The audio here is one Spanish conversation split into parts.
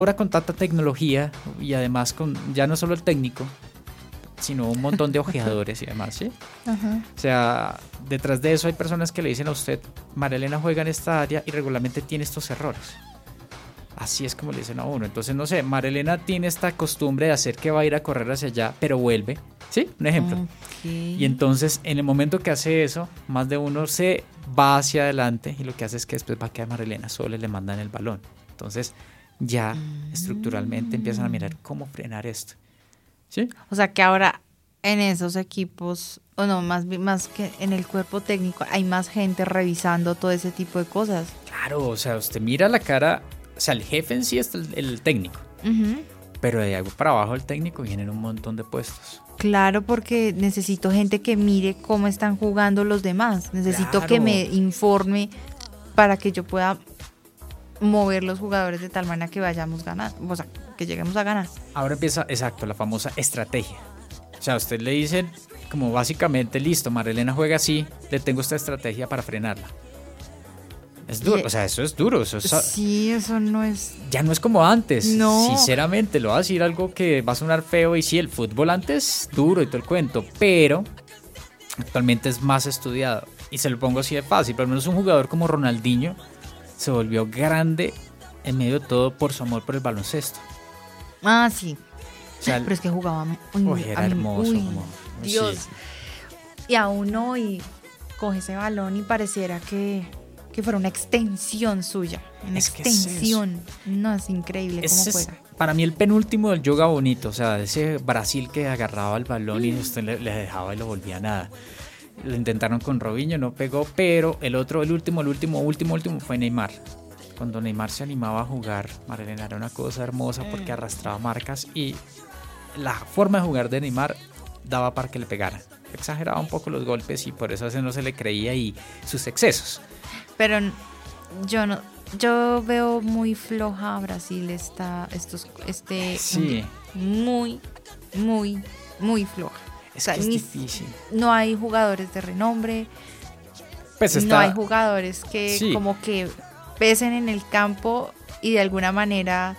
ahora con tanta tecnología y además con ya no solo el técnico, sino un montón de ojeadores y demás, ¿sí? Ajá. O sea, detrás de eso hay personas que le dicen a usted, María Elena juega en esta área y regularmente tiene estos errores. Así es como le dicen a uno. Entonces, no sé, María Elena tiene esta costumbre de hacer que va a ir a correr hacia allá, pero vuelve, ¿sí? Un ejemplo. Okay. Y entonces, en el momento que hace eso, más de uno se va hacia adelante y lo que hace es que después va a quedar María Elena sola y le mandan el balón. Entonces, ya estructuralmente empiezan a mirar cómo frenar esto. ¿Sí? O sea que ahora en esos equipos, o no, más que en el cuerpo técnico, hay más gente revisando todo ese tipo de cosas. Claro, o sea, usted mira la cara, o sea, el jefe en sí es el técnico, pero de ahí para abajo el técnico vienen un montón de puestos. Claro, porque necesito gente que mire cómo están jugando los demás. Necesito Claro. que me informe para que yo pueda mover los jugadores de tal manera que vayamos ganando, o sea, que lleguemos a ganar. Ahora empieza, exacto, la famosa estrategia. O sea, a usted le dicen como básicamente, listo, María Elena juega así, le tengo esta estrategia para frenarla. Es duro, o sea, eso es duro. Eso es, sí, eso no es... Ya no es como antes. No. Sinceramente, lo voy a decir algo que va a sonar feo. Y sí, el fútbol antes duro y todo el cuento, pero actualmente es más estudiado. Y se lo pongo así de fácil. Por lo menos un jugador como Ronaldinho se volvió grande en medio de todo por su amor por el baloncesto. Ah, sí. O sea, pero es que jugaba... era hermoso. Dios. Sí. Y aún hoy coge ese balón y pareciera que fuera una extensión suya. Una extensión. No, es increíble cómo juega. Para mí el penúltimo del yoga bonito. O sea, ese Brasil que agarraba el balón y usted le dejaba y lo volvía nada. Lo intentaron con Robinho, no pegó, pero el último fue Neymar. Cuando Neymar se animaba a jugar, María Elena, era una cosa hermosa porque arrastraba marcas y la forma de jugar de Neymar daba para que le pegara. Exageraba un poco los golpes y por eso a veces no se le creía y sus excesos. Pero yo veo muy floja a Brasil sí. muy floja. Es que es difícil. No hay jugadores de renombre. Pues no hay jugadores que como que pesen en el campo y de alguna manera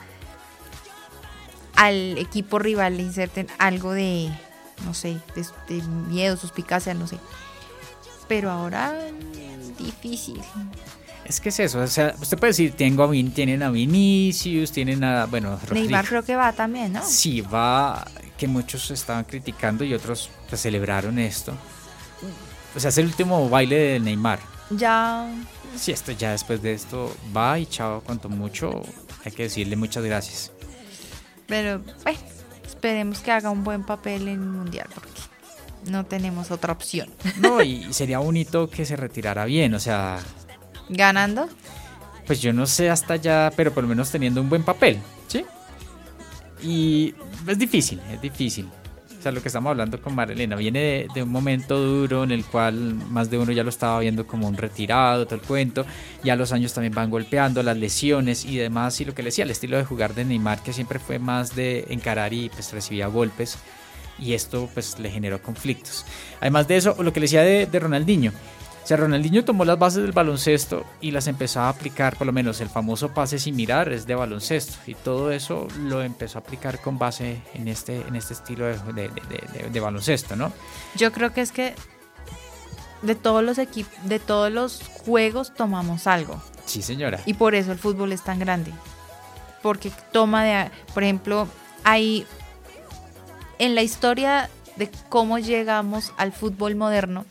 al equipo rival le inserten algo de, no sé, de miedo, suspicacia, no sé. Pero ahora difícil. Es que es eso, o sea, usted puede decir, tienen a Vinicius, tienen a, bueno, Rodrigo. Neymar creo que va también, ¿no? Sí, va, que muchos estaban criticando y otros pues, celebraron esto. O sea, es el último baile de Neymar. Ya. Sí, esto ya después de esto va y chao, cuanto mucho, hay que decirle muchas gracias. Pero, bueno, esperemos que haga un buen papel en el Mundial, porque no tenemos otra opción. No, y sería bonito que se retirara bien, o sea... ¿Ganando? Pues yo no sé hasta allá, pero por lo menos teniendo un buen papel, ¿sí? Y es difícil. O sea, lo que estamos hablando con María Elena viene de un momento duro en el cual más de uno ya lo estaba viendo como un retirado, todo el cuento. Ya los años también van golpeando, las lesiones y demás. Y lo que le decía, el estilo de jugar de Neymar, que siempre fue más de encarar y pues recibía golpes. Y esto pues le generó conflictos. Además de eso, lo que le decía de Ronaldinho. O sea, Ronaldinho tomó las bases del baloncesto y las empezó a aplicar, por lo menos el famoso pase sin mirar es de baloncesto. Y todo eso lo empezó a aplicar con base en este estilo de baloncesto, ¿no? Yo creo que es que de todos los de todos los juegos tomamos algo. Sí, señora. Y por eso el fútbol es tan grande. Porque por ejemplo, hay en la historia de cómo llegamos al fútbol moderno.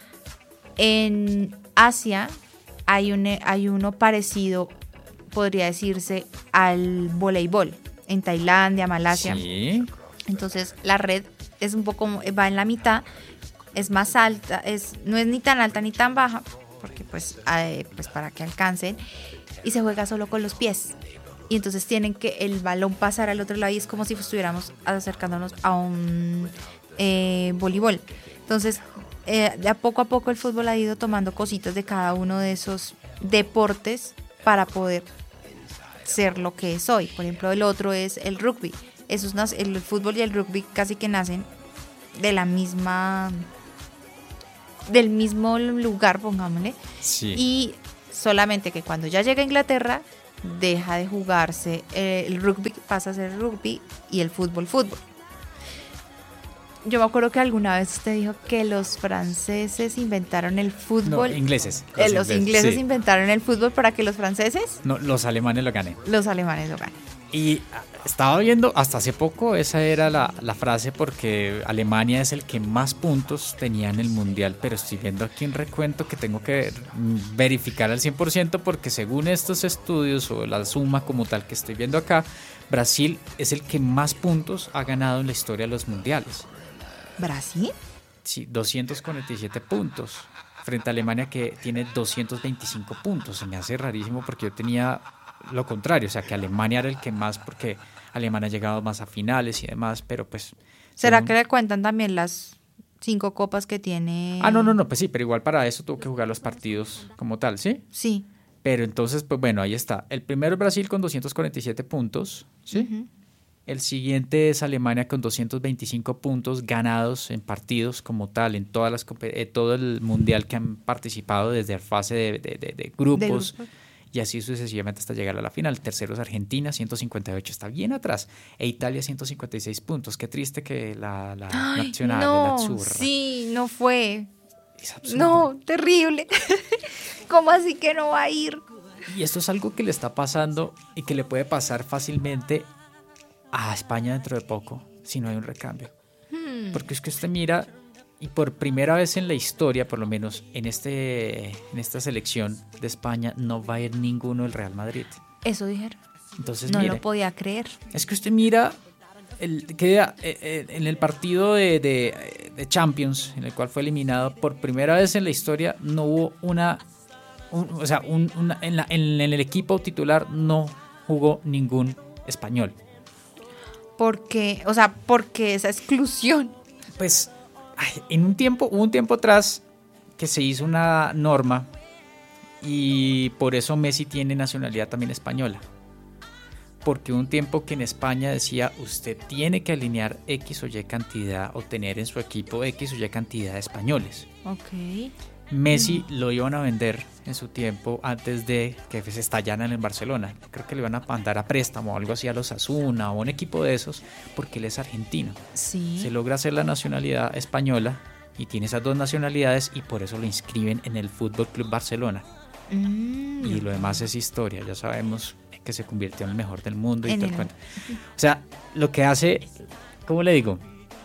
En Asia hay uno parecido, podría decirse, al voleibol. En Tailandia, Malasia. Sí. Entonces la red es un poco, va en la mitad, es más alta, no es ni tan alta ni tan baja, porque pues para que alcancen, y se juega solo con los pies. Y entonces tienen que el balón pasar al otro lado y es como si estuviéramos acercándonos a un voleibol. Entonces de a poco el fútbol ha ido tomando cositas de cada uno de esos deportes para poder ser lo que es hoy. Por ejemplo, el otro es el rugby. El fútbol y el rugby casi que nacen del mismo lugar, pongámosle. Sí. Y solamente que cuando ya llega a Inglaterra, deja de jugarse el rugby, pasa a ser rugby y el fútbol. Yo me acuerdo que alguna vez usted dijo que los franceses inventaron el fútbol. No, ingleses. Los ingleses inventaron el fútbol para que los franceses. No, los alemanes lo ganen. Los alemanes lo ganen. Y estaba viendo, hasta hace poco, esa era la frase, porque Alemania es el que más puntos tenía en el mundial, pero estoy viendo aquí un recuento que tengo que verificar al 100%, porque según estos estudios o la suma como tal que estoy viendo acá, Brasil es el que más puntos ha ganado en la historia de los mundiales. ¿Brasil? Sí, 247 puntos, frente a Alemania, que tiene 225 puntos. Se me hace rarísimo, porque yo tenía lo contrario, o sea, que Alemania era el que más, porque Alemania ha llegado más a finales y demás, pero pues... ¿Será que le cuentan también las 5 copas que tiene? No, pues sí, pero igual para eso tuvo que jugar los partidos como tal, ¿sí? Sí. Pero entonces, pues bueno, ahí está. El primero es Brasil con 247 puntos, ¿sí? Uh-huh. El siguiente es Alemania con 225 puntos ganados en partidos como tal, en todas todo el mundial que han participado desde la fase de grupos. Y así sucesivamente hasta llegar a la final. Tercero es Argentina, 158, está bien atrás. E Italia, 156 puntos. Qué triste que la nacional, la Azzurra. Sí, no fue. Es absurdo. No, terrible. ¿Cómo así que no va a ir? Y esto es algo que le está pasando y que le puede pasar fácilmente a España dentro de poco, si no hay un recambio. Porque es que usted mira, y por primera vez en la historia, por lo menos en esta selección de España, no va a ir ninguno del Real Madrid. Eso dijeron. Entonces, no mire, lo podía creer. Es que usted mira en el partido de Champions, en el cual fue eliminado, por primera vez en la historia no hubo en el equipo titular no jugó ningún español. Porque esa exclusión. Pues hubo un tiempo atrás que se hizo una norma, y por eso Messi tiene nacionalidad también española. Porque hubo un tiempo que en España decía, usted tiene que alinear X o Y cantidad, o tener en su equipo X o Y cantidad de españoles. Ok. Messi lo iban a vender en su tiempo antes de que se estallaran en el Barcelona. Creo que le iban a mandar a préstamo o algo así a los Osasuna o un equipo de esos, porque él es argentino. Sí. Se logra hacer la nacionalidad española y tiene esas dos nacionalidades, y por eso lo inscriben en el Fútbol Club Barcelona. Y lo demás es historia. Ya sabemos que se convirtió en el mejor del mundo y todo el cuento. O sea, lo que hace, ¿cómo le digo?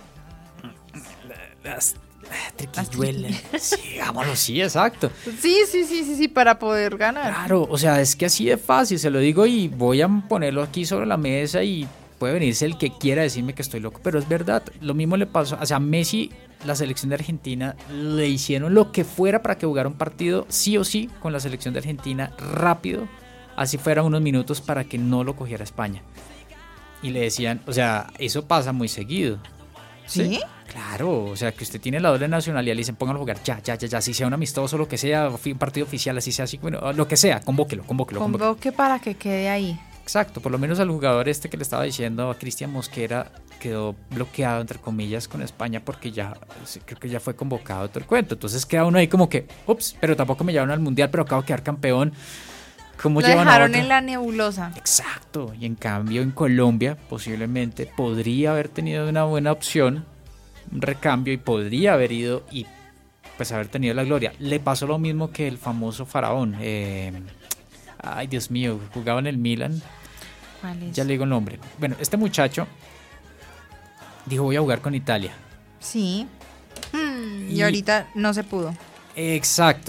Las triquiñuelas. Sí, digámoslo, sí, exacto. Sí, para poder ganar. Claro, o sea, es que así de fácil, se lo digo, y voy a ponerlo aquí sobre la mesa, y puede venirse el que quiera decirme que estoy loco, pero es verdad. Lo mismo le pasó, o sea, Messi, la selección de Argentina, le hicieron lo que fuera para que jugara un partido sí o sí con la selección de Argentina rápido, así fuera unos minutos, para que no lo cogiera España. Y le decían, o sea, eso pasa muy seguido. ¿Sí? Claro, o sea, que usted tiene la doble nacionalidad, le dicen, póngalo a jugar ya, si sea un amistoso, lo que sea, un partido oficial, así sea, así, bueno, lo que sea, convóquelo. Convoque para que quede ahí. Exacto, por lo menos al jugador que le estaba diciendo, a Cristian Mosquera, quedó bloqueado, entre comillas, con España, porque creo que ya fue convocado todo el cuento. Entonces queda uno ahí como que, ups, pero tampoco me llevaron al mundial, pero acabo de quedar campeón. ¿Cómo lo llevan dejaron en la nebulosa? Exacto, y en cambio en Colombia posiblemente podría haber tenido una buena opción, un recambio, y podría haber ido y pues haber tenido la gloria. Le pasó lo mismo que el famoso faraón, ay Dios mío, jugaba en el Milan. ¿Cuál es? Ya le digo el nombre. Bueno, este muchacho dijo, voy a jugar con Italia. Sí. Y ahorita no se pudo. Exacto.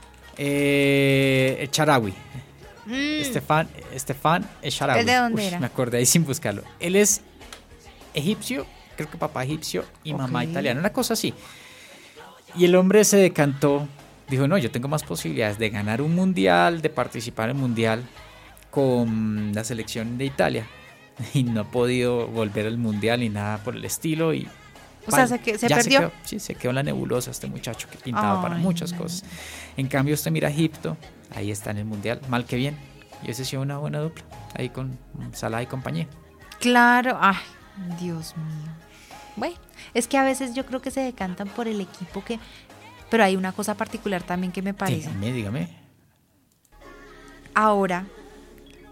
El Shaarawy. Estefan Shaarawy. ¿Es de dónde era? Me acordé ahí sin buscarlo. Él es egipcio, creo que papá egipcio y mamá italiana, una cosa así. Y el hombre se decantó, dijo, no, yo tengo más posibilidades de ganar un mundial, de participar en un mundial con la selección de Italia. Y no ha podido volver al mundial ni nada por el estilo. Y o sea, se perdió. Se quedó en la nebulosa este muchacho, que pintaba para muchas cosas. En cambio, usted mira a Egipto, ahí está en el mundial, mal que bien. Y ese sí una buena dupla, ahí con Salah y compañía. Claro, ay, Dios mío. Bueno, es que a veces yo creo que se decantan por el equipo que... Pero hay una cosa particular también que me parece. Dígame. Ahora,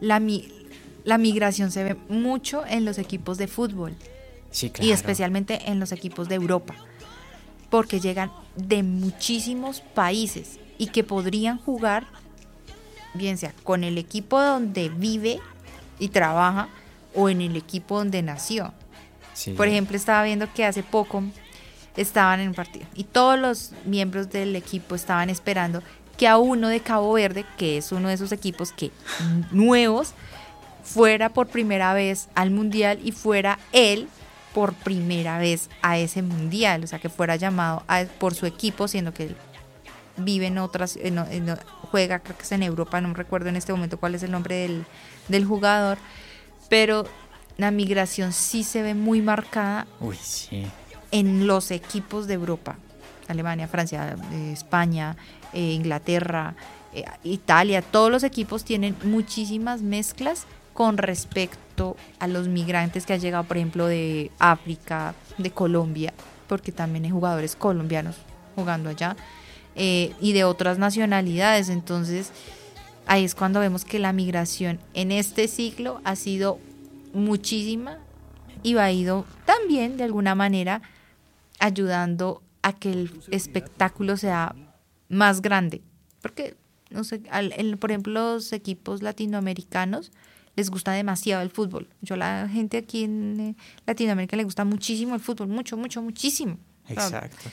la migración se ve mucho en los equipos de fútbol. Sí, claro. Y especialmente en los equipos de Europa, porque llegan de muchísimos países y que podrían jugar, bien sea con el equipo donde vive y trabaja o en el equipo donde nació. Sí. Por ejemplo, estaba viendo que hace poco estaban en un partido y todos los miembros del equipo estaban esperando que a uno de Cabo Verde, que es uno de esos equipos que nuevos, fuera por primera vez al mundial y fuera él por primera vez a ese mundial, o sea, que fuera llamado por su equipo, siendo que él vive en otras, juega, creo que es en Europa, no me recuerdo en este momento cuál es el nombre del jugador, pero la migración sí se ve muy marcada. Uy, sí. En los equipos de Europa, Alemania, Francia, España, Inglaterra, Italia, todos los equipos tienen muchísimas mezclas con respecto a los migrantes que han llegado, por ejemplo, de África, de Colombia, porque también hay jugadores colombianos jugando allá, y de otras nacionalidades. Entonces, ahí es cuando vemos que la migración en este ciclo ha sido muchísima y ha ido también, de alguna manera, ayudando a que el espectáculo sea más grande. Porque, no sé, por ejemplo, los equipos latinoamericanos les gusta demasiado el fútbol. La gente aquí en Latinoamérica le gusta muchísimo el fútbol, muchísimo. Exacto.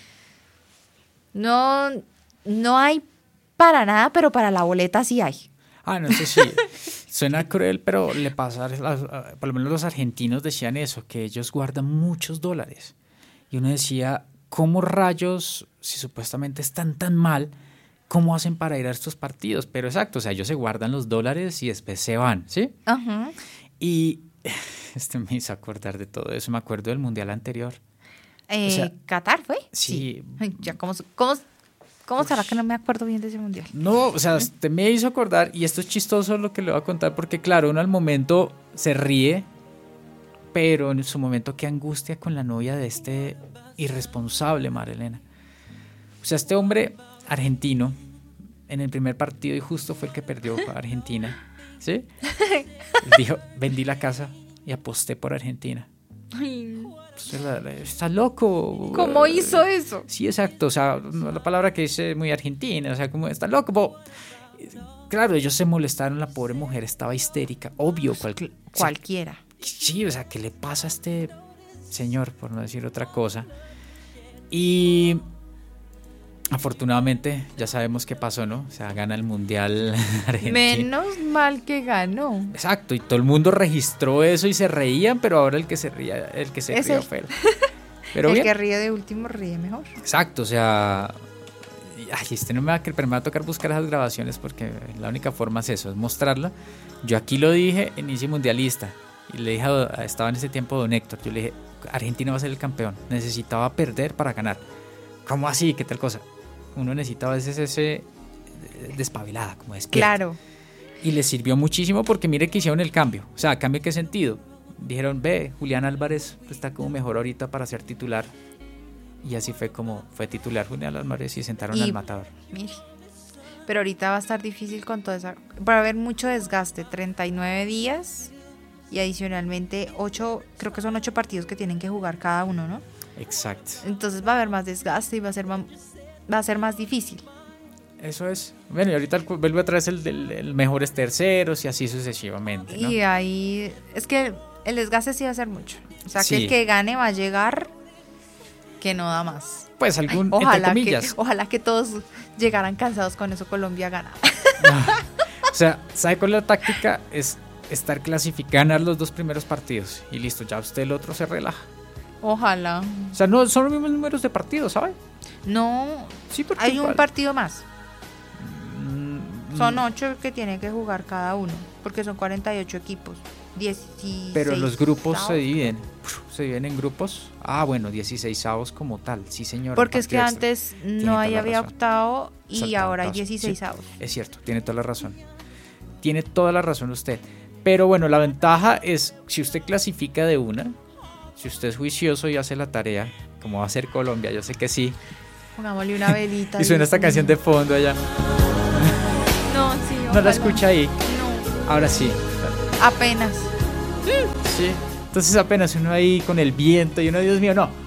No hay para nada, pero para la boleta sí hay. No sé si suena cruel, pero le pasa, por lo menos los argentinos decían eso, que ellos guardan muchos dólares. Y uno decía, ¿cómo rayos, si supuestamente están tan mal, cómo hacen para ir a estos partidos? Pero exacto, o sea, ellos se guardan los dólares y después se van, ¿sí? Uh-huh. Y me hizo acordar de todo eso, me acuerdo del mundial anterior. O sea, ¿Qatar fue? Sí. Ay, ya, ¿cómo será que no me acuerdo bien de ese mundial? No, o sea, usted me hizo acordar, y esto es chistoso lo que le voy a contar, porque claro, uno al momento se ríe, pero en su momento qué angustia con la novia de este irresponsable Marilena. O sea, este hombre argentino, en el primer partido, y justo fue el que perdió a Argentina, ¿sí? Dijo, vendí la casa y aposté por Argentina. Ay. Está loco. ¿Cómo hizo eso? Sí, exacto. O sea, la palabra que dice muy argentina. O sea, como está loco. Claro, ellos se molestaron. La pobre mujer estaba histérica. Obvio. Cualquiera. Sí, o sea, ¿qué le pasa a este señor? Por no decir otra cosa. Y afortunadamente ya sabemos qué pasó, ¿no? O sea, gana el mundial Argentina. Menos mal que ganó. Exacto, y todo el mundo registró eso y se reían, pero ahora el que se ría fue él. Pero el que ríe de último ríe mejor. Exacto, o sea, no me va a tocar buscar esas grabaciones porque la única forma es eso, es mostrarla. Yo aquí lo dije en Easy Mundialista y le dije, estaba en ese tiempo don Héctor, yo le dije, Argentina va a ser el campeón, necesitaba perder para ganar. ¿Cómo así? ¿Qué tal cosa? Uno necesitaba ese despabilada, como despierta. Claro. Y les sirvió muchísimo porque mire que hicieron el cambio. O sea, ¿cambio en qué sentido? Dijeron, Julián Álvarez está como mejor ahorita para ser titular. Y así fue como fue titular Julián Álvarez y sentaron al matador. Mire, pero ahorita va a estar difícil con todo eso. Va a haber mucho desgaste, 39 días y adicionalmente 8, creo que son 8 partidos que tienen que jugar cada uno, ¿no? Exacto. Entonces va a haber más desgaste y va a ser más difícil. Eso es. Bueno, y ahorita vuelve otra vez el mejores terceros y así sucesivamente, ¿no? Y ahí es que el desgaste sí va a ser mucho. O sea, sí. Que el que gane va a llegar que no da más. Pues entre comillas. Ojalá que todos llegaran cansados con eso, Colombia gana. O sea, ¿sabe cuál es la táctica? Es estar ganar los 2 primeros partidos y listo, ya usted el otro se relaja. Ojalá. O sea, no son los mismos números de partidos, ¿sabe? No, sí, hay un partido más. Son 8 que tienen que jugar cada uno, porque son 48 equipos. 16. Pero los grupos se dividen en grupos. Bueno, 16avos como tal, sí señor. Porque es que antes no había octavo y ahora hay 16avos. Sí, es cierto, tiene toda la razón. Tiene toda la razón usted. Pero bueno, la ventaja es, si usted clasifica de una, si usted es juicioso y hace la tarea, como va a hacer Colombia, yo sé que sí. Pongámosle una velita. Y suena esta canción de fondo allá. No, sí. ¿No la escucha ahí? No. Ahora sí, Apenas. Sí. Entonces apenas uno ahí con el viento y uno, Dios mío, no.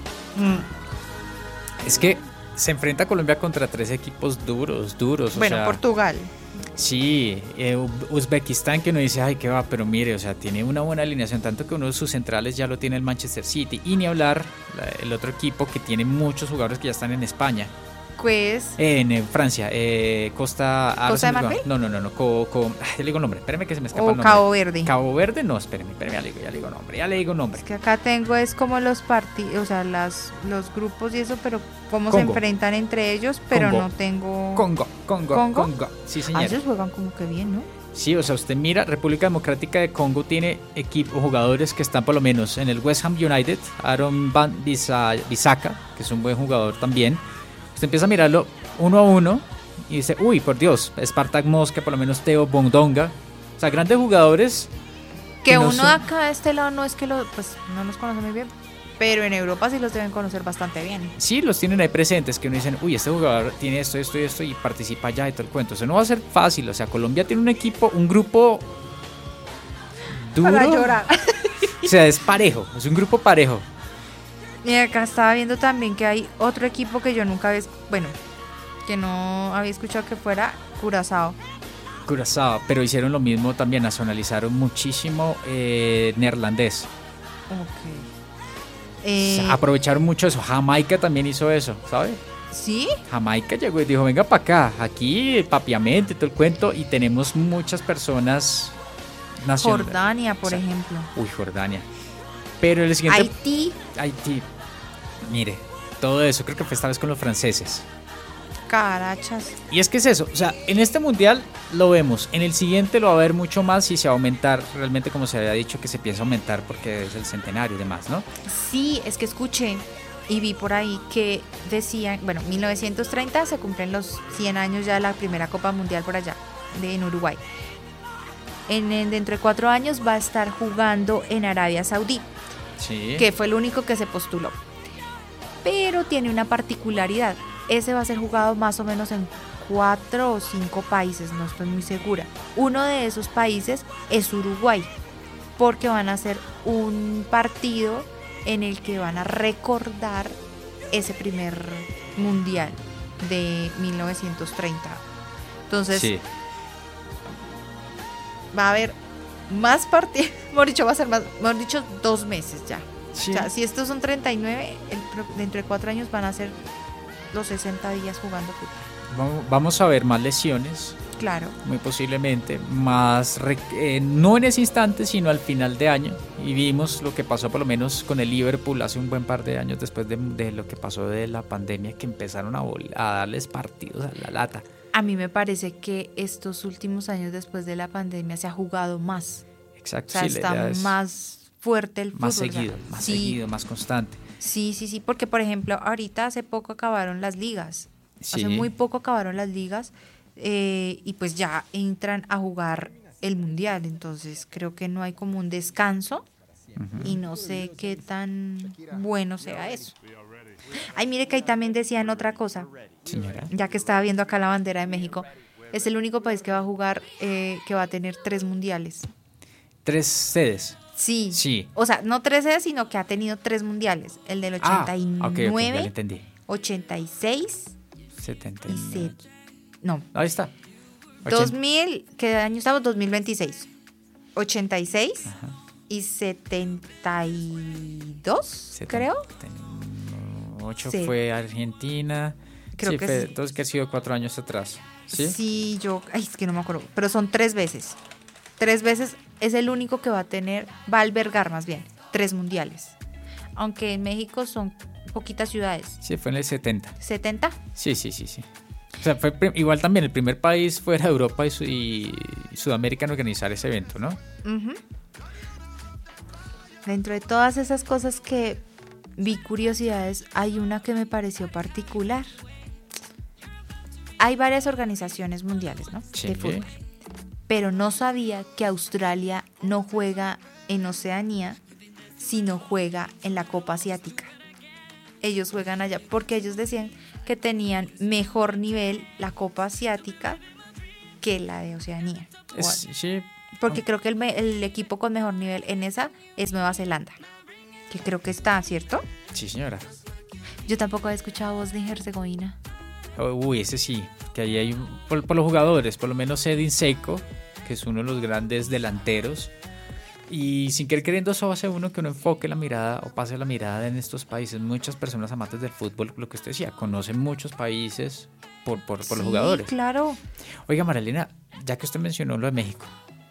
Es que se enfrenta Colombia contra 3 equipos duros. Bueno, o sea, Portugal. Sí, Uzbekistán, que uno dice, ay, qué va, pero mire, o sea, tiene una buena alineación, tanto que uno de sus centrales ya lo tiene el Manchester City, y ni hablar el otro equipo que tiene muchos jugadores que ya están en España. Pues. En Francia, Costa ¿Costa de Marfil? No, ya le digo nombre, espérame que se me escapa el nombre. Cabo Verde. Cabo Verde, no, espérame, ya le digo nombre. Es que acá tengo es como los partidos, o sea, los grupos y eso, pero cómo Congo. se enfrentan entre ellos, pero Congo. no tengo. Congo. Sí, señor. Ellos juegan como que bien, ¿no? Sí, o sea, usted mira, República Democrática de Congo tiene jugadores que están por lo menos en el West Ham United, Aaron Van Bissaka, que es un buen jugador también. Usted empieza a mirarlo 1 a 1 y dice, uy, por Dios, Spartak Mosca, por lo menos Teo Bondonga. O sea, grandes jugadores. Que no uno son- de acá de este lado no es que pues no los conoce muy bien, pero en Europa sí los deben conocer bastante bien. Sí, los tienen ahí presentes, que uno dicen, uy, este jugador tiene esto y participa ya y todo el cuento. Eso no va a ser fácil, o sea, Colombia tiene un grupo duro. Para llorar. O sea, es parejo, es un grupo parejo. Y acá estaba viendo también que hay otro equipo que yo nunca había, bueno, que no había escuchado que fuera Curazao. Curazao, pero hicieron lo mismo también, nacionalizaron muchísimo neerlandés. Ok. O sea, aprovecharon mucho eso. Jamaica también hizo eso, ¿sabes? ¿Sí? Jamaica llegó y dijo, venga para acá, aquí papiamente, todo el cuento, y tenemos muchas personas nacionales. Jordania, por O sea, ejemplo. Uy, Jordania. Pero el siguiente... Haití, Mire, todo eso creo que fue esta vez con los franceses. carachas. Y es que es eso, o sea, en este mundial lo vemos, en el siguiente lo va a haber mucho más y se va a aumentar realmente como se había dicho que se piensa aumentar porque es el centenario y demás, ¿no? Sí, es que escuché y vi por ahí que decían, bueno, 1930 se cumplen los 100 años ya de la primera Copa Mundial por allá, en Uruguay. Dentro de 4 años va a estar jugando en Arabia Saudí, Sí. que fue el único que se postuló. Pero tiene una particularidad. Ese va a ser jugado más o menos en 4 o 5 países, no estoy muy segura. Uno de esos países es Uruguay, porque van a hacer un partido en el que van a recordar ese primer mundial de 1930. Entonces, Sí. va a haber más partidos, mejor dicho, va a ser más, mejor dicho, 2 meses ya. Sí. O sea, si estos son 39, dentro de 4 años van a ser los 60 días jugando fútbol. Vamos a ver más lesiones, Claro. muy posiblemente, más no en ese instante, sino al final de año. Y vimos lo que pasó por lo menos con el Liverpool hace un buen par de años después de lo que pasó de la pandemia, que empezaron a darles partidos a la lata. A mí me parece que estos últimos años después de la pandemia se ha jugado más. Exacto, O sea, sí, la está idea es más fuerte el fútbol. más o sea, seguido, sí, más constante. Sí, porque por ejemplo, ahorita hace poco acabaron las ligas. Sí. Hace muy poco acabaron las ligas y pues ya entran a jugar el mundial. Entonces creo que no hay como un descanso y no sé qué tan bueno sea eso. Ay, mire que ahí también decían otra cosa, Señora. ya que estaba viendo acá la bandera de México. Es el único país que va a jugar, que va a tener 3 mundiales. 3 sedes. Sí. Sí. O sea, no 3 sedes, sino que ha tenido 3 mundiales. El del 89, ok, ya lo entendí. 86 79. y no, Ahí está. 2000, ¿qué año estamos? 2026. 86 Ajá. y 72, creo. 8 Sí. fue Argentina. Creo que fue, sí. Entonces que ha sido 4 años atrás. ¿Sí? Sí, ay, es que no me acuerdo, pero son 3 veces. 3 veces es el único que va a albergar más bien 3 mundiales. Aunque en México son poquitas ciudades. Sí, fue en el 70. ¿70? Sí. O sea, fue igual también el primer país fuera de Europa y Sudamérica en organizar ese evento, ¿no? Ujú. Dentro de todas esas cosas que vi curiosidades, hay una que me pareció particular. Hay varias organizaciones mundiales, ¿no? Sí. De fútbol. Pero no sabía que Australia no juega en Oceanía, sino juega en la Copa Asiática. Ellos juegan allá porque ellos decían que tenían mejor nivel la Copa Asiática que la de Oceanía. Sí, Porque creo que el equipo con mejor nivel en esa es Nueva Zelanda, que creo que está, ¿cierto? Sí, señora. Yo tampoco he escuchado Bosnia y Herzegovina. Uy, ese sí, que ahí hay por los jugadores, por lo menos Edin Dzeko, que es uno de los grandes delanteros. Y sin querer queriendo, eso hace uno que uno enfoque la mirada o pase la mirada en estos países. Muchas personas amantes del fútbol, lo que usted decía, conocen muchos países por los jugadores. Sí, claro. Oiga, Marilena, ya que usted mencionó lo de México.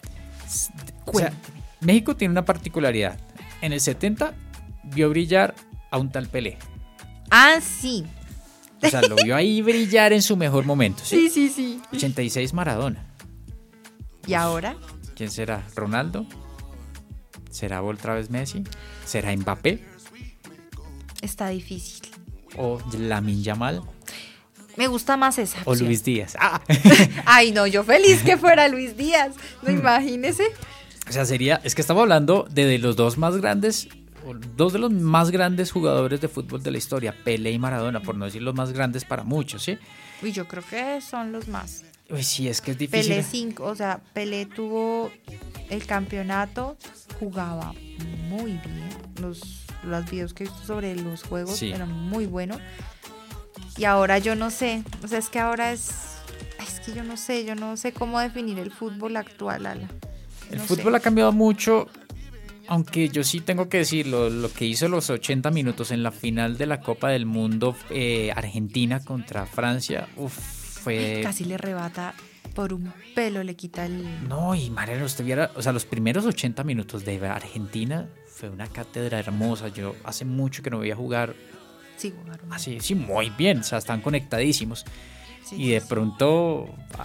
O sea, México tiene una particularidad. En el 70 vio brillar a un tal Pelé. Ah, sí. O sea, lo vio ahí brillar en su mejor momento. Sí. 86 Maradona. ¿Y ahora? ¿Quién será? ¿Ronaldo? ¿Será otra vez Messi? ¿Será Mbappé? Está difícil. ¿O Lamine Yamal? Me gusta más esa opción. ¿O Luis Díaz? ¡Ah! Ay, no, yo feliz que fuera Luis Díaz. No, imagínese. O sea, es que estamos hablando de los dos más grandes, dos de los más grandes jugadores de fútbol de la historia, Pelé y Maradona, por no decir los más grandes para muchos, ¿sí? Uy, yo creo que son los más. Uy, sí, es que es difícil. Pelé 5, o sea, Pelé tuvo el campeonato, jugaba muy bien. Los videos que he visto sobre los juegos eran muy buenos. Y ahora yo no sé, o sea, es que ahora es que yo no sé cómo definir el fútbol actual, Ala. El fútbol ha cambiado mucho, aunque yo sí tengo que decirlo, lo que hizo los 80 minutos en la final de la Copa del Mundo, Argentina contra Francia, fue... Casi le rebata por un pelo, le quita el... No, y Mariano, usted viera, o sea, los primeros 80 minutos de Argentina fue una cátedra hermosa. Yo hace mucho que no veía jugar sí, jugaron así, sí, muy bien, o sea, están conectadísimos. Sí, y de pronto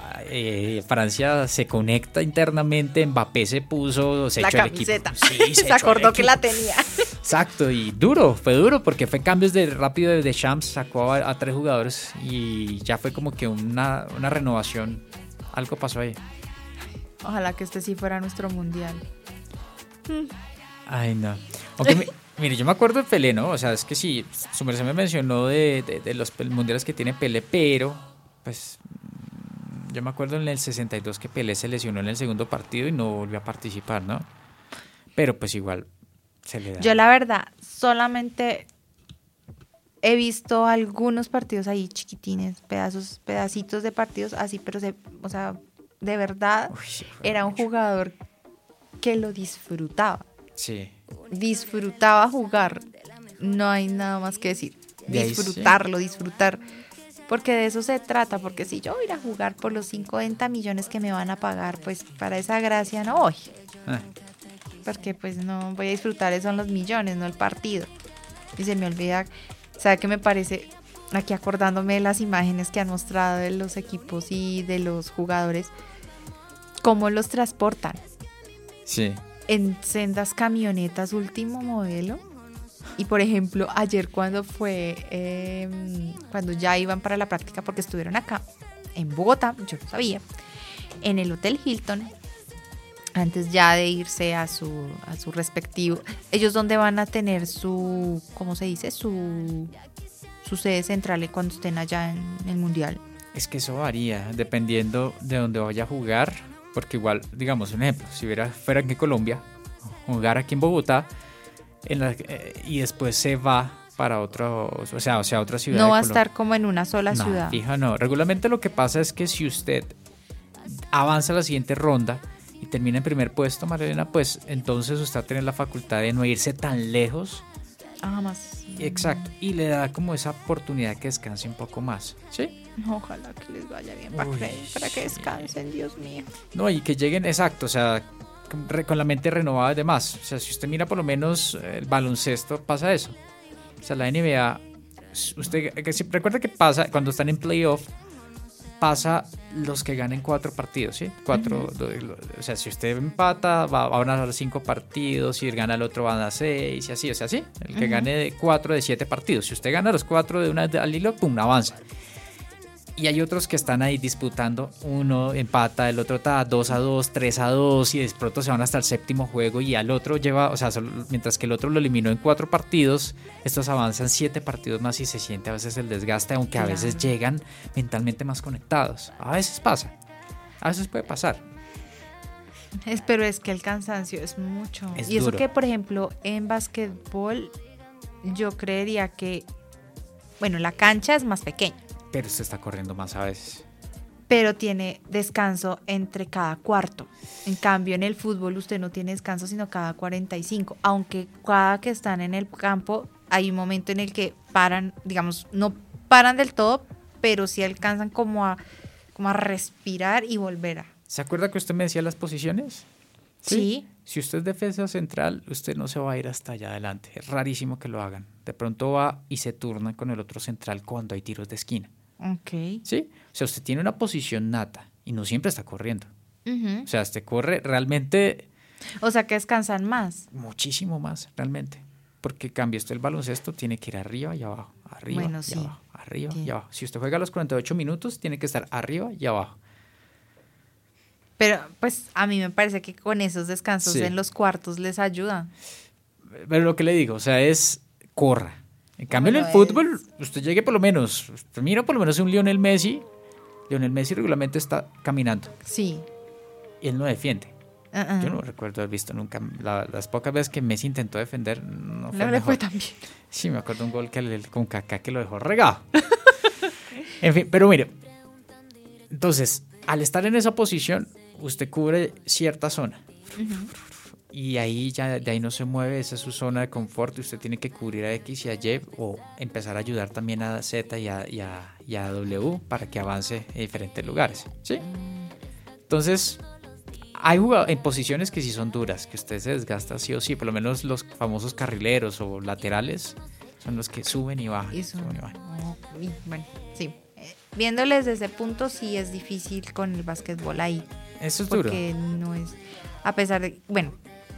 Francia se conecta internamente, Mbappé se puso, se la echó camiseta. El equipo. Sí, se acordó que la tenía. Exacto, y fue duro porque fue cambios rápido de Champs, sacó a 3 jugadores y ya fue como que una renovación, algo pasó ahí. Ojalá que este sí fuera nuestro mundial. Ay, no. Aunque mire, yo me acuerdo de Pelé, ¿no? O sea, es que sí, su merced me mencionó de los mundiales que tiene Pelé, pero pues yo me acuerdo en el 62 que Pelé se lesionó en el segundo partido y no volvió a participar, ¿no? Pero pues igual se le da. Yo la verdad solamente he visto algunos partidos ahí chiquitines, pedacitos de partidos así, pero o sea, de verdad era un jugador que lo disfrutaba. Sí. Disfrutaba jugar. No hay nada más que decir. Disfrutarlo, disfrutar. Porque de eso se trata. Porque si yo voy a ir a jugar por los 50 millones que me van a pagar, pues para esa gracia no voy. Porque pues no voy a disfrutar, son los millones, no el partido. Y se me olvida, ¿sabe qué me parece? Aquí acordándome de las imágenes que han mostrado de los equipos y de los jugadores, cómo los transportan. Sí. En sendas camionetas último modelo. Y por ejemplo, ayer cuando ya iban para la práctica, porque estuvieron acá en Bogotá, yo no sabía, en el Hotel Hilton, antes ya de irse a su respectivo, ellos donde van a tener su, ¿cómo se dice? Su sede central cuando estén allá en el Mundial. Es que eso varía dependiendo de dónde vaya a jugar. Porque igual, digamos, un ejemplo, si fuera aquí en Colombia, jugar aquí en Bogotá, y después se va para otra ciudad. No va a estar como en una sola ciudad. Fija, no. Regularmente lo que pasa es que si usted avanza a la siguiente ronda y termina en primer puesto, Marilena, pues entonces usted va a tener la facultad de no irse tan lejos. Más. Exacto. Y le da como esa oportunidad que descanse un poco más. ¿Sí? Ojalá que les vaya bien para que descansen, Dios mío. No, y que lleguen, exacto, o sea, con la mente renovada y demás. O sea, si usted mira por lo menos el baloncesto, pasa eso. O sea, la NBA, usted recuerda que pasa cuando están en playoff, pasa los que ganen 4 partidos, ¿sí? 4, o sea, si usted empata, van a dar 5 partidos, si gana el otro van a 6 y así, o sea, sí, el que gane de 4 de 7 partidos. Si usted gana los 4 de una al hilo, pum, avanza. Y hay otros que están ahí disputando, uno empata, el otro está 2-2, 3-2 y de pronto se van hasta el séptimo juego y al otro lleva, o sea, mientras que el otro lo eliminó en 4 partidos, estos avanzan 7 partidos más y se siente a veces el desgaste, aunque a veces llegan mentalmente más conectados. A veces pasa, a veces puede pasar. Pero es que el cansancio es mucho. Es y eso duro. que, por ejemplo, en básquetbol, yo creería que, bueno, la cancha es más pequeña, Pero usted está corriendo más a veces. pero tiene descanso entre cada cuarto. En cambio, en el fútbol usted no tiene descanso sino cada 45, aunque cada que están en el campo hay un momento en el que paran, digamos, no paran del todo, pero sí alcanzan como a respirar y volver a... ¿Se acuerda que usted me decía las posiciones? Sí. Si usted es defensa central, usted no se va a ir hasta allá adelante. Es rarísimo que lo hagan. De pronto va y se turna con el otro central cuando hay tiros de esquina. Ok. ¿Sí? O sea, usted tiene una posición nata y no siempre está corriendo. Ujú. O sea, usted corre realmente O sea que descansan más. muchísimo más, realmente. Porque cambia usted el baloncesto, tiene que ir arriba y abajo, arriba Bueno, y sí. abajo, arriba Sí. y abajo. Si usted juega los 48 minutos, tiene que estar arriba y abajo. Pero pues a mí me parece que con esos descansos Sí. en los cuartos les ayuda. Pero lo que le digo, o sea, es corra. En cambio, en Bueno, el fútbol, usted llegue por lo menos, usted mira por lo menos un Lionel Messi. Lionel Messi regularmente está caminando Sí. y él no defiende. Uh-uh. Yo no recuerdo haber visto nunca, las pocas veces que Messi intentó defender, no fue No le mejor. fue tan bien. Sí, me acuerdo un gol con Kaká que lo dejó regado. En fin, pero mire, entonces, al estar en esa posición, usted cubre cierta zona. Y ahí ya de ahí no se mueve, esa es su zona de confort y usted tiene que cubrir a X y a Y o empezar a ayudar también a Z y a W para que avance en diferentes lugares, ¿sí? Entonces, hay en posiciones que sí son duras, que usted se desgasta sí o sí, por lo menos los famosos carrileros o laterales son los que suben y bajan. Eso. Suben y bajan. Y bueno, sí. Viéndoles desde ese punto, sí es difícil con el básquetbol ahí. Eso es duro. Porque no es. A pesar de. Bueno,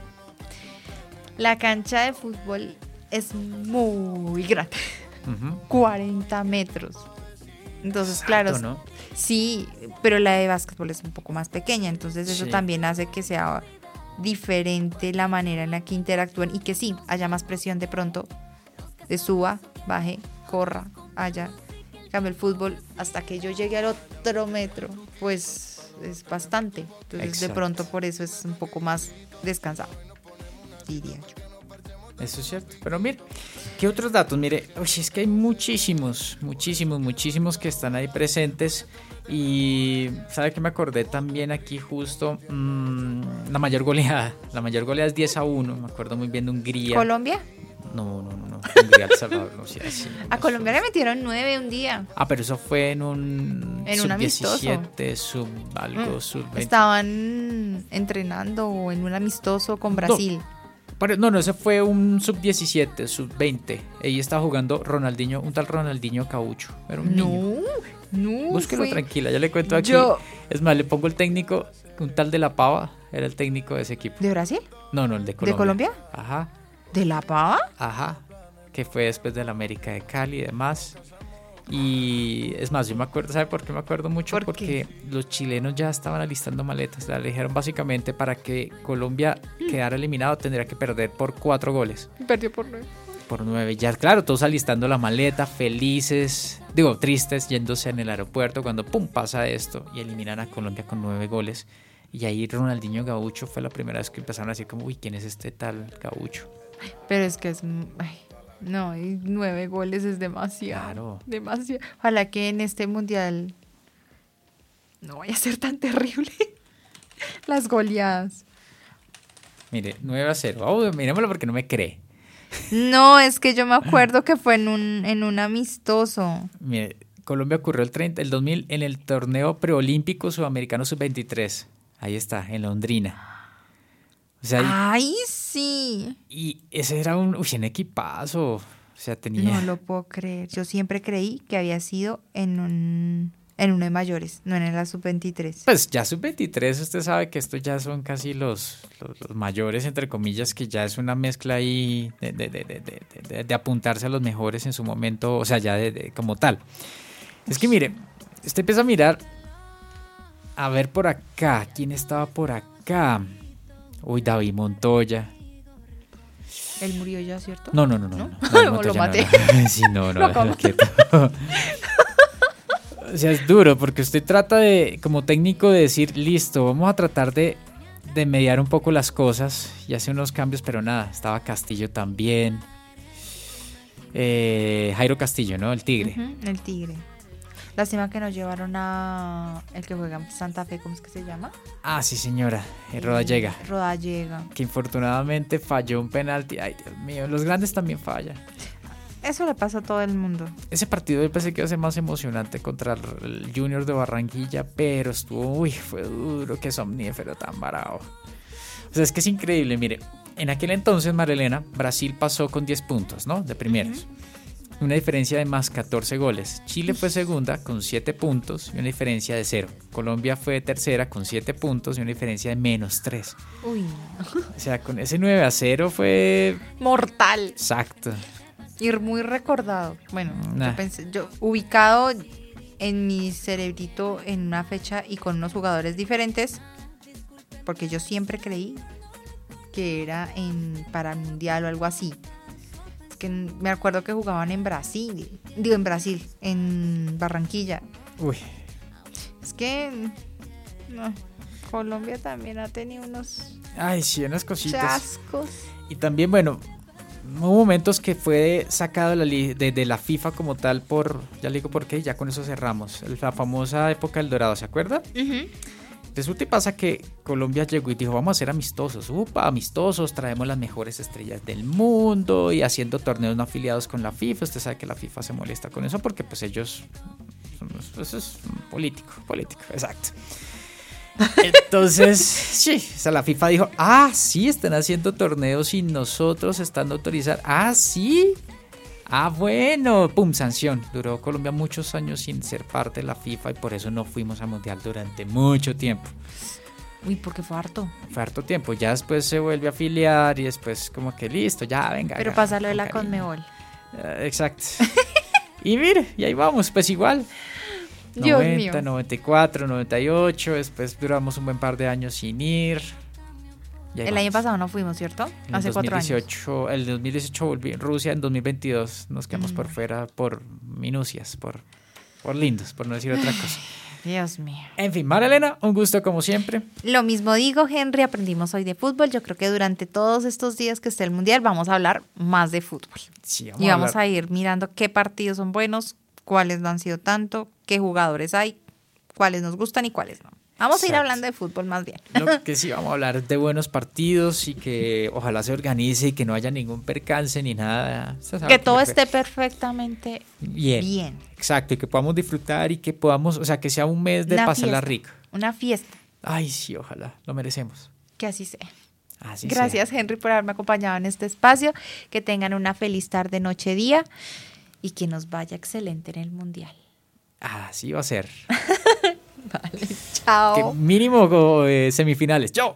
la cancha de fútbol es muy grande. Ujú. 40 metros. Entonces, claro. Alto, ¿no? Sí, pero la de básquetbol es un poco más pequeña. Entonces, eso Sí. también hace que sea diferente la manera en la que interactúan y que sí, haya más presión de pronto. De suba, baje, corra, allá. En cambio, el fútbol, hasta que yo llegue al otro metro, pues es bastante. Entonces, de Exacto. pronto, por eso es un poco más descansado, diría yo. Eso es cierto. Pero mire, ¿qué otros datos? Mire, uy, es que hay muchísimos que están ahí presentes. Y ¿sabe qué me acordé también aquí justo? La mayor goleada. La mayor goleada es 10-1. Me acuerdo muy bien de Hungría. ¿Colombia? No. Hungría, El Salvador. No, sí, así, no A sé. Colombia le metieron 9 un día. Pero eso fue en un En un amistoso. sub-17, sub-algo, sub-20. Estaban entrenando o en un amistoso con Brasil. No, ese fue un sub-17, sub-20. Ahí estaba jugando Ronaldinho, un tal Ronaldinho Caucho. Era un niño. No. Búsquelo fue- tranquila, ya le cuento aquí. Yo- Es más, le pongo el técnico, un tal de La Pava, era el técnico de ese equipo. ¿De Brasil? No, el de Colombia. ¿De Colombia? ¿De La Pava? Ajá. Que fue después del América de Cali y demás. Y es más, yo me acuerdo, ¿sabe por qué me acuerdo mucho? ¿Por Porque los chilenos ya estaban alistando maletas. Le dijeron básicamente para que Colombia quedara eliminado tendría que perder por 4 goles. Perdió por 9. Por 9. Ya, claro, todos alistando la maleta, felices, tristes, yéndose en el aeropuerto cuando pum pasa esto y eliminan a Colombia con 9 goles. Y ahí Ronaldinho Gaucho fue la primera vez que empezaron a decir como, uy, ¿quién es este tal Gaucho? Pero es que es... ay, no, y 9 goles es demasiado. Claro. Demasiado. Ojalá que en este mundial no vaya a ser tan terrible las goleadas. Mire, 9-0. Oh, mirémoslo porque no me cree. No, es que yo me acuerdo que fue en un amistoso. Mire, Colombia ocurrió el 2000 en el torneo preolímpico sudamericano sub-23. Ahí está, en Londrina. O sea, ¡Ay, sí! y ese era un equipazo. O sea, tenía... No lo puedo creer. Yo siempre creí que había sido en uno de mayores, no en la sub-23. Pues ya sub-23, usted sabe que estos ya son casi los mayores, entre comillas, que ya es una mezcla ahí de apuntarse a los mejores en su momento, o sea, ya como tal. Es que mire, usted empieza a mirar, a ver por acá, ¿quién estaba por acá? Uy, David Montoya. Él murió ya, ¿cierto? No, ¿No? David ¿O lo Montoya, maté? no. Sí, no, Lo acabo de quieto. O sea, es duro porque usted trata de, como técnico, de decir, listo, vamos a tratar de de mediar un poco las cosas y hace unos cambios, pero nada, estaba Castillo también. Jairo Castillo, ¿no? El Tigre. El Tigre. Lástima que nos llevaron a el que juega en Santa Fe, ¿cómo es que se llama? Ah, sí, señora, Rodallega. Rodallega. Que infortunadamente falló un penalti. Ay, Dios mío, los grandes también fallan. Eso le pasa a todo el mundo. Ese partido yo pensé que iba a ser más emocionante contra el Junior de Barranquilla, pero fue duro, qué somnífero tan bravo. O sea, es que es increíble, mire, en aquel entonces, Marilena, Brasil pasó con 10 puntos, ¿no? De primeros. Una diferencia de más 14 goles. Chile fue segunda con 7 puntos y una diferencia de 0. Colombia fue tercera con 7 puntos y una diferencia de menos 3. Uy, no. O sea, con ese 9-0 fue... mortal. Exacto. Ir muy recordado. Bueno, yo ubicado en mi cerebrito en una fecha y con unos jugadores diferentes, porque yo siempre creí que era para el mundial o algo así. Es que me acuerdo que jugaban en Brasil, en Barranquilla. Uy. Es que no, Colombia también ha tenido unos... Ay, sí, unas cositas. Chascos. Y también, bueno... Hubo momentos que fue sacado de la FIFA como tal ya le digo por qué, ya con eso cerramos. La famosa época del Dorado, ¿se acuerda? Resulta y pasa que Colombia llegó y dijo, vamos a ser amistosos. Amistosos, traemos las mejores estrellas del mundo y haciendo torneos no afiliados con la FIFA. Usted sabe que la FIFA se molesta con eso porque pues ellos... Eso es político, exacto. Entonces, sí, o sea, la FIFA dijo, sí, están haciendo torneos sin nosotros estando autorizados. Sí, bueno, pum, sanción. Duró Colombia muchos años sin ser parte de la FIFA y por eso no fuimos al Mundial durante mucho tiempo. Uy, porque fue harto. Fue harto tiempo, ya después se vuelve a afiliar y después como que listo, ya venga. Pero pasa lo de la Conmebol. Exacto. Y mire, y ahí vamos, pues igual. Dios 90, mío. 94, 98, después duramos un buen par de años sin ir. El año pasado no fuimos, ¿cierto? Hace 4 años. El 2018 volví en Rusia, en 2022 nos quedamos por fuera por minucias, por lindos, por no decir otra cosa. Dios mío. En fin, Marilena, un gusto como siempre. Lo mismo digo, Henry, aprendimos hoy de fútbol. Yo creo que durante todos estos días que esté el Mundial vamos a hablar más de fútbol. Sí, vamos a ir mirando qué partidos son buenos, cuáles no han sido tanto, qué jugadores hay, cuáles nos gustan y cuáles no. Vamos a ir hablando de fútbol más bien. Lo que sí, vamos a hablar de buenos partidos y que ojalá se organice y que no haya ningún percance ni nada. Que todo esté perfectamente bien. Exacto, y que podamos disfrutar y que podamos, o sea, que sea un mes de pasarla rico. Una fiesta. Ay, sí, ojalá, lo merecemos. Que así sea. Así Gracias, sea. Henry, por haberme acompañado en este espacio. Que tengan una feliz tarde, noche, día y que nos vaya excelente en el Mundial. Así va a ser. Vale, chao. Que mínimo semifinales. Chao.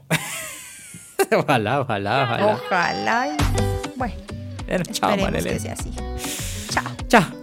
Ojalá. Ojalá. Bueno, Chao, esperemos Marilena. que sea así. Chao. Chao.